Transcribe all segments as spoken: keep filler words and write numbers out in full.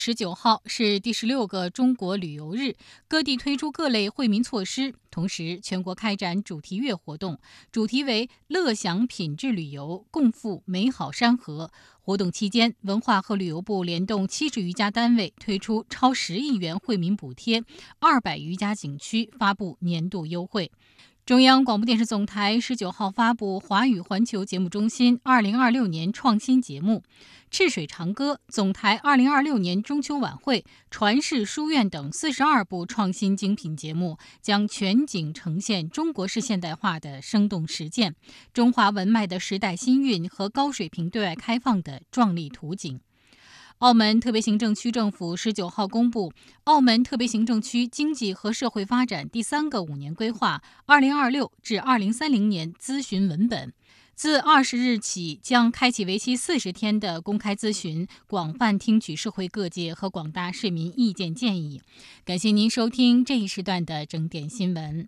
十九号是第十六个中国旅游日，各地推出各类惠民措施，同时全国开展主题月活动，主题为乐享品质旅游，共赴美好山河。活动期间，文化和旅游部联动七十余家单位推出超十亿元惠民补贴，二百余家景区发布年度优惠。中央广播电视总台十九号发布华语环球节目中心二零二六年创新节目，赤水长歌、总台二零二六年中秋晚会、传世书院等四十二部创新精品节目，将全景呈现中国式现代化的生动实践，中华文脉的时代新韵和高水平对外开放的壮丽图景。澳门特别行政区政府十九号公布澳门特别行政区经济和社会发展第三个五年规划二零二六至二零三零年咨询文本，自二十日起将开启为期四十天的公开咨询，广泛听取社会各界和广大市民意见建议。感谢您收听这一时段的整点新闻。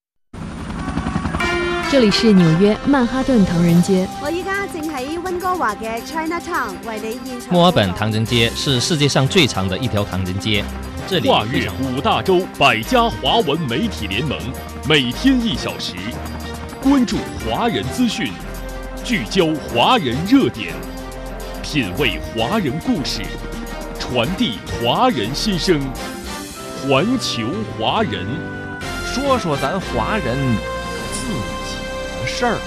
这里是纽约曼哈顿唐人街。 我依家正喺温哥華嘅 Chinatown 為你現場。 墨爾本唐人街是世界上最長的一條唐人街。這裡跨越五大洲百家華文媒體聯盟，每天一小時，關注華人資訊，聚焦華人熱點，品味華人故事，傳遞華人心聲。環球華人， 說說咱華人自己的事兒。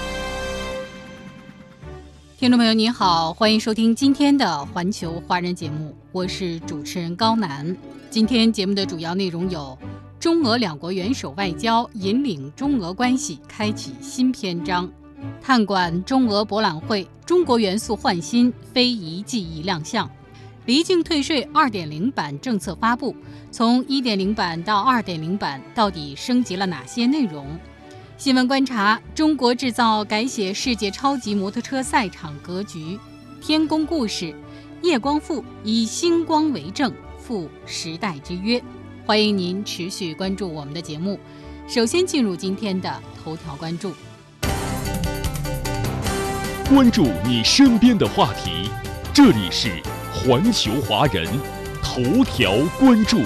聽眾朋友您好，歡迎收聽今天的環球華人節目，我是主持人高楠。今天節目的主要內容有：中俄兩國元首外交引領中俄關係開啟新篇章；探館中俄博覽會，中國元素煥新，非遺技藝亮相；離境退稅 二點零 版政策發布，從 一點零 版到 二點零 版到底升級了哪些內容？新聞觀察：中國製造改寫世界超級摩托車賽場格局；天宮故事，葉光富以星光為證，赴時代之約。歡迎您持續關注我們的節目。首先進入今天的頭條關注。 關注你身邊的話題，這裡是環球華人頭條關注。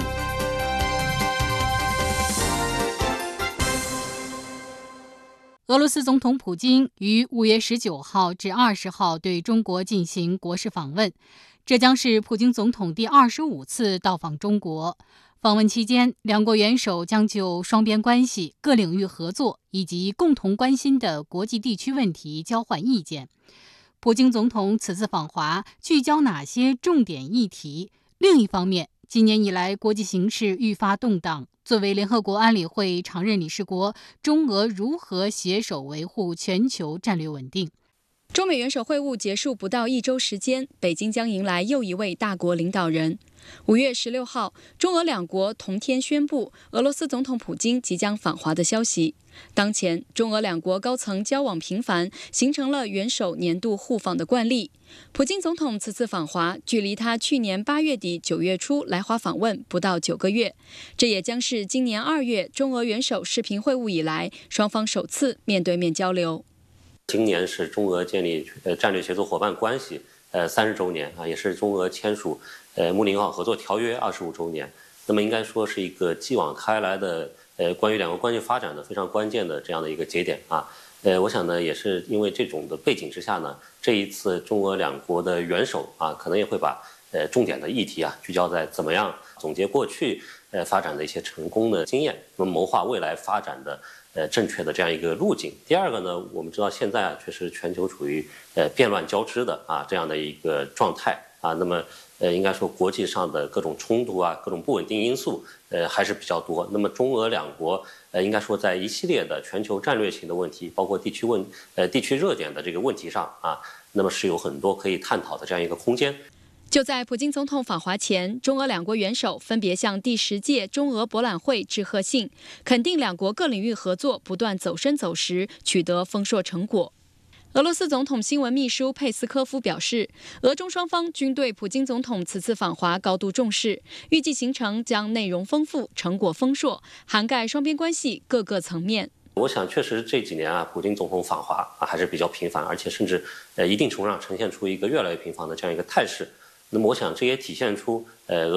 俄羅斯總統普京於五月十九號至二十號對中國進行國事訪問，這將是普京總統第二十五次到訪中國。訪問期間，兩國元首將就雙邊關係、各領域合作以及共同關心的國際地區問題交換意見。普京總統此次訪華聚焦哪些重點議題？另一方面，今年以來國際形勢愈發動盪，作為聯合國安理會常任理事國，中俄如何攜手維護全球戰略穩定？ 中美元首會晤結束不到一周時間，北京將迎來又一位大國領導人。五月十六號，中俄兩國同天宣布俄羅斯總統普京即將訪華的消息。當前，中俄兩國高層交往頻繁，形成了元首年度互訪的慣例。普京總統此次訪華，距離他去年八月底九月初來華訪問不到九個月，這也將是今年二月中俄元首視頻會晤以來，雙方首次面對面交流。 今年是中俄建立呃戰略協作夥伴關係呃三十周年啊，也是中俄簽署呃睦鄰友好合作條約二十五周年。那麼應該說是一個繼往開來的呃關於兩國關係發展的非常關鍵的這樣的一個節點啊。呃，我想呢，也是因為這種的背景之下呢，這一次中俄兩國的元首啊，可能也會把呃重點的議題啊聚焦在怎麼樣總結過去呃發展的一些成功的經驗，那麼謀劃未來發展的呃正確的這樣一個路徑。第二個呢，我們知道現在啊確實全球處於呃變亂交織的啊這樣的一個狀態啊，那麼呃應該說國際上的各種衝突啊，各種不穩定因素呃還是比較多。那麼中俄兩國呃應該說在一系列的全球戰略性的問題，包括地區問呃地區熱點的這個問題上啊，那麼是有很多可以探討的這樣一個空間。 就在普京總統訪華前，中俄兩國元首分別向第十屆中俄博覽會致賀信，肯定兩國各領域合作不斷走深走實，取得豐碩成果。俄羅斯總統新聞秘書佩斯科夫表示，俄中雙方均對普京總統此次訪華高度重視，預計行程將內容豐富、成果豐碩，涵蓋雙邊關係各個層面。 我想確實這幾年啊，普京總統訪華啊還是比較頻繁，而且甚至呃一定程度上呈現出一個越來越頻繁的這樣一個態勢。 那么我想这也体现出呃。